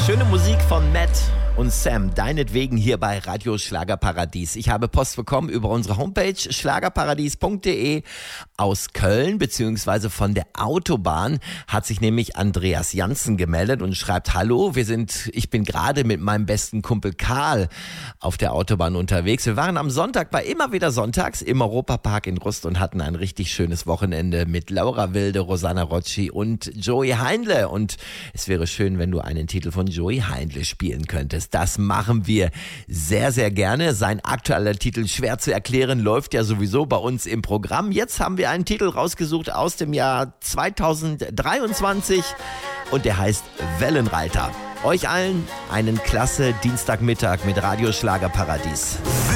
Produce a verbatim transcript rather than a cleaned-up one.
Schöne Musik von Matt und Sam, deinetwegen hier bei Radio Schlagerparadies. Ich habe Post bekommen über unsere Homepage schlagerparadies punkt de aus Köln, beziehungsweise von der Autobahn hat sich nämlich Andreas Janssen gemeldet und schreibt: Hallo, wir sind, ich bin gerade mit meinem besten Kumpel Karl auf der Autobahn unterwegs. Wir waren am Sonntag bei Immer wieder Sonntags im Europapark in Rust und hatten ein richtig schönes Wochenende mit Laura Wilde, Rosanna Rocci und Joey Heindle. Und es wäre schön, wenn du einen Titel von Joey Heindle spielen könntest. Das machen wir sehr, sehr gerne. Sein aktueller Titel, schwer zu erklären, läuft ja sowieso bei uns im Programm. Jetzt haben wir einen Titel rausgesucht aus dem Jahr zweitausenddreiundzwanzig und der heißt Wellenreiter. Euch allen einen klasse Dienstagmittag mit Radio Schlagerparadies.